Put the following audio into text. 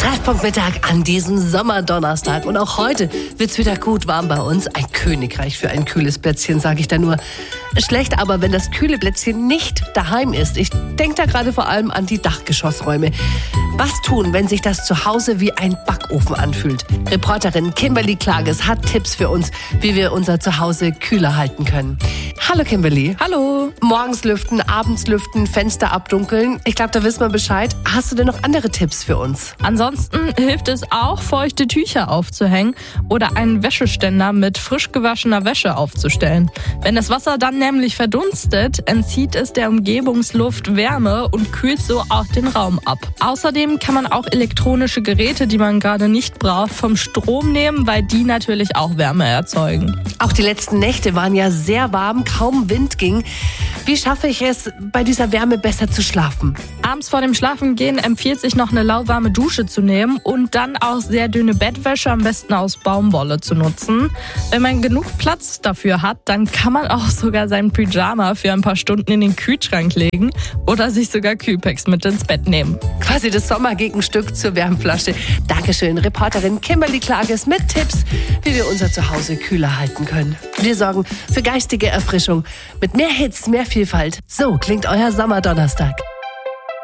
Treffpunkt Mittag an diesem Sommerdonnerstag. Und auch heute wird's wieder gut warm bei uns. Ein Königreich für ein kühles Plätzchen, sage ich da nur. Schlecht aber, wenn das kühle Plätzchen nicht daheim ist. Ich denke da gerade vor allem an die Dachgeschossräume. Was tun, wenn sich das zu Hause wie ein Backofen anfühlt? Reporterin Kimberly Klages hat Tipps für uns, wie wir unser Zuhause kühler halten können. Hallo Kimberly. Hallo. Morgens lüften, abends lüften, Fenster abdunkeln. Ich glaube, da wissen wir Bescheid. Hast du denn noch andere Tipps für uns? Ansonsten hilft es auch, feuchte Tücher aufzuhängen oder einen Wäscheständer mit frisch gewaschener Wäsche aufzustellen. Wenn das Wasser dann nämlich verdunstet, entzieht es der Umgebungsluft Wärme und kühlt so auch den Raum ab. Außerdem kann man auch elektronische Geräte, die man gerade nicht braucht, vom Strom nehmen, weil die natürlich auch Wärme erzeugen. Auch die letzten Nächte waren ja sehr warm, kaum Wind ging. Wie schaffe ich es, bei dieser Wärme besser zu schlafen? Abends vor dem Schlafengehen empfiehlt sich noch eine lauwarme Dusche zu nehmen und dann auch sehr dünne Bettwäsche, am besten aus Baumwolle, zu nutzen. Wenn man genug Platz dafür hat, dann kann man auch sogar sein Pyjama für ein paar Stunden in den Kühlschrank legen oder sich sogar Kühlpacks mit ins Bett nehmen. Quasi das Sommergegenstück zur Wärmflasche. Dankeschön, Reporterin Kimberly Klages mit Tipps, wie wir unser Zuhause kühler halten können. Wir sorgen für geistige Erfrischung mit mehr Hits, mehr Vielfalt. So klingt euer Sommerdonnerstag.